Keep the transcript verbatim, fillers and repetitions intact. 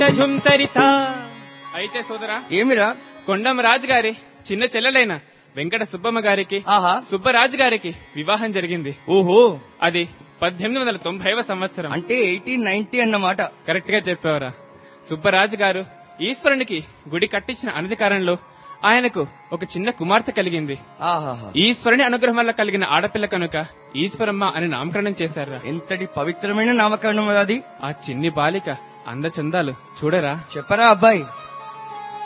అయితే సోదరా, ఏమిరా? కొండమరాజు గారి చిన్న చెల్లెలైన వెంకట సుబ్బమ్మ గారికి ఆహా, సుబ్బరాజు గారికి వివాహం జరిగింది. ఓహో, అది పద్దెనిమిది వందల తొంభైవ సంవత్సరం. అంటే ఎయిటీన్ నైన్టీ అన్నమాట. కరెక్ట్ గా చెప్పావరా. సుబ్బరాజు గారు ఈశ్వరునికి గుడి కట్టించిన అనధికారంలో ఆయనకు ఒక చిన్న కుమార్తె కలిగింది. ఆహాహా, ఈశ్వరుని అనుగ్రహం వల్ల కలిగిన ఆడపిల్ల కనుక ఈశ్వరమ్మ అని నామకరణం చేశారా. ఎంతటి పవిత్రమైన నామకరణం అది. ఆ చిన్ని బాలిక అందచందాలు చూడరా. చెప్పరా అబ్బాయి.